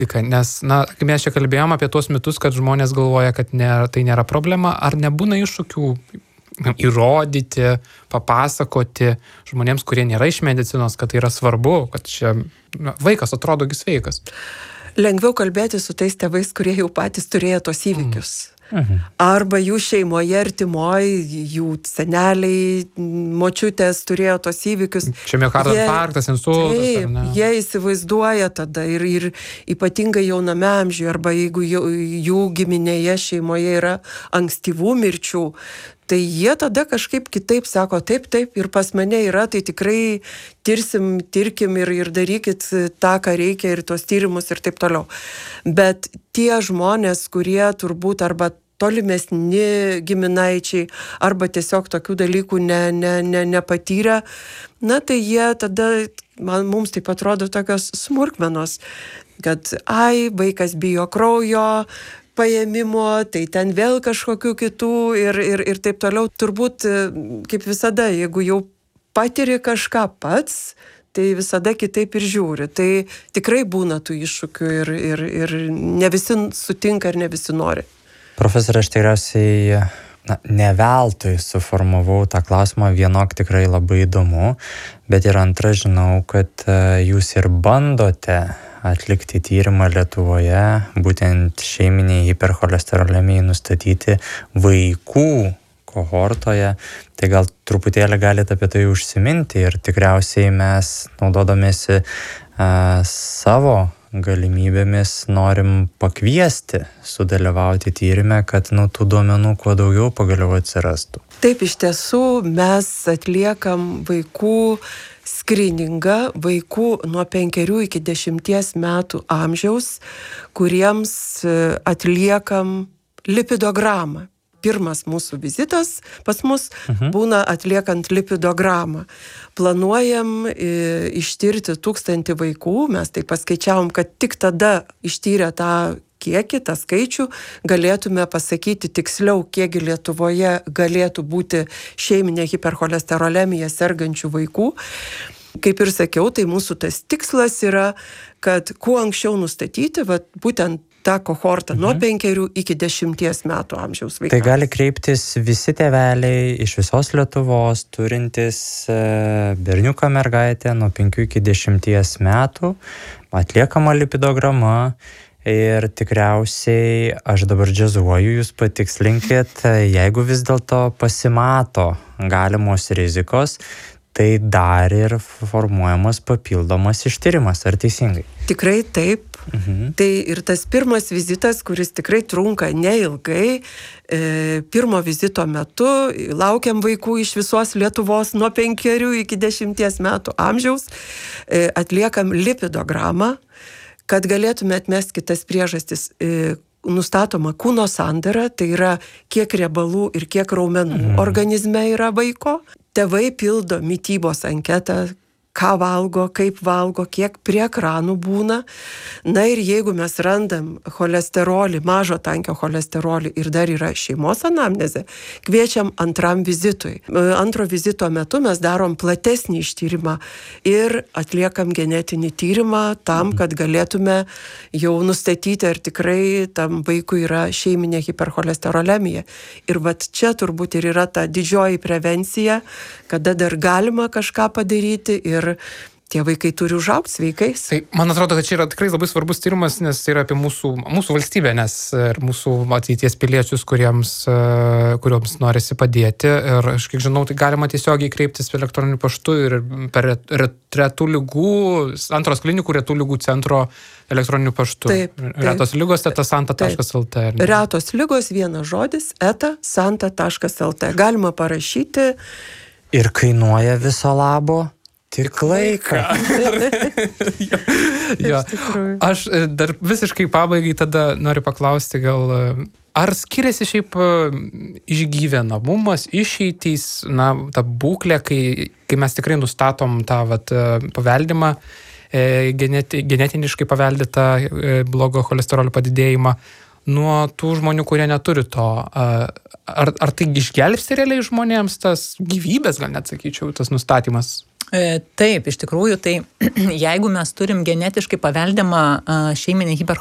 Nes, kai mes čia kalbėjom apie tuos mitus, kad žmonės galvoja, kad tai nėra problema, ar nebūna iššūkių įrodyti, papasakoti žmonėms, kurie nėra iš medicinos, kad tai yra svarbu, kad čia vaikas atrodo sveikas. Lengviau kalbėti su tais tėvais, kurie jau patys turėjo tos įvykius. Arba jų šeimoje artimoje, jų seneliai, močiutės turėjo tos įvykius. Čia miokardo infarktas, insultas. Jie įsivaizduoja tada ir ypatingai jauname amžiuje, arba jeigu jų giminėje šeimoje yra ankstyvų mirčių, tai jie tada kažkaip kitaip sako, taip, ir pas mane yra, tai tikrai tirkim ir darykit tą, ką reikia, ir tuos tyrimus ir taip toliau. Bet tie žmonės, kurie turbūt arba tolimesni giminaičiai, arba tiesiog tokių dalykų nepatyrę, tai jie tada, mums taip atrodo tokios smulkmenos, kad vaikas bijo kraujo paėmimo, tai ten vėl kažkokių kitų ir taip toliau. Turbūt, kaip visada, jeigu jau patiri kažką pats, tai visada kitaip ir žiūri. Tai tikrai būna tų iššūkių ir ne visi sutinka ir ne visi nori. Profesorė, aš tikriausiai ne veltui suformavau tą klausimą, vienok tikrai labai įdomu, bet ir antra, žinau, kad jūs ir bandote atlikti tyrimą Lietuvoje, būtent šeiminiai hipercholesterolemijai nustatyti vaikų kohortoje. Tai gal truputėlį galite apie tai užsiminti ir tikriausiai mes, naudodamiesi savo galimybėmis, norim pakviesti sudalyvauti tyrime, kad tų duomenų kuo daugiau pagaliau atsirastų. Taip, iš tiesų mes atliekam vaikų skriningą, vaikų nuo 5 iki 10 metų amžiaus, kuriems atliekam lipidogramą. Pirmas mūsų vizitas pas mus būna atliekant lipidogramą. Planuojam ištirti 1000 vaikų, mes tai paskaičiavom, kad tik tada ištyrę tą kiekį, tą skaičių, galėtume pasakyti tiksliau, kiekgi Lietuvoje galėtų būti šeiminė hipercholesterolemija sergančių vaikų. Kaip ir sakiau, tai mūsų tas tikslas yra, kad kuo anksčiau nustatyti, būtent tą kohortą nuo 5 iki 10 metų amžiaus vaikams. Tai gali kreiptis visi tėveliai iš visos Lietuvos, turintys berniuką mergaitę nuo 5 iki 10 metų, atliekama lipidograma ir tikriausiai, aš dabar džiazuoju, jūs patikslinkit, jeigu vis dėlto pasimato galimos rizikos, tai dar ir formuojamas papildomas ištyrimas, ar teisingai? Tikrai taip. Tai ir tas pirmas vizitas, kuris tikrai trunka neilgai, pirmo vizito metu laukiam vaikų iš visos Lietuvos nuo 5 iki 10 metų amžiaus, atliekam lipidogramą, kad galėtume atmesti kitas priežastis. Nustatoma kūno sandara, tai yra kiek riebalų ir kiek raumenų organizme yra vaiko. Tėvai pildo mitybos anketą, ką valgo, kaip valgo, kiek prie ekranų būna. Na ir jeigu mes randam cholesterolį, mažo tankio cholesterolį ir dar yra šeimos anamnezė, kviečiam antram vizitui. Antro vizito metu mes darom platesnį ištyrimą ir atliekam genetinį tyrimą tam, kad galėtume jau nustatyti, ar tikrai tam vaikui yra šeiminė hipercholesterolemija. Ir čia turbūt ir yra ta didžioji prevencija, kada dar galima kažką padaryti ir tie vaikai turi užaugti sveikais. Tai man atrodo, kad čia yra tikrai labai svarbus tyrimas, nes tai yra apie mūsų valstybę, nes ir mūsų ateities piliečius, kurioms norisi padėti. Ir aš kiek žinau, tai galima tiesiogiai kreiptis elektroniniu paštu ir per retų lygų, antros klinikų retų lygų centro elektroniniu paštu. Taip. Retos lygos @santa.lt. Retos lygos, vienas žodis, @santa.lt. Galima parašyti. Ir kainuoja viso labo tik laiką. Jo. Aš dar visiškai pabaigai tada noriu paklausti, gal ar skiriasi šiaip išgyvenamumas, išeitys, ta būklė, kai mes tikrai nustatom tą paveldimą, genetiniškai paveldėtą blogo cholesterolio padidėjimą nuo tų žmonių, kurie neturi to. Ar tai išgelbsti realiai žmonėms tas gyvybės, gal net sakyčiau, tas nustatymas? Taip, iš tikrųjų, tai jeigu mes turim genetiškai paveldimą šeiminį